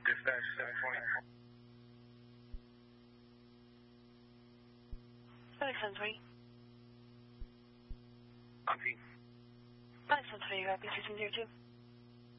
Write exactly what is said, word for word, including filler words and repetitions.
Dispatch seven twenty. Alex seven twenty. On P. Alex seven twenty, you got B sixteen zero two.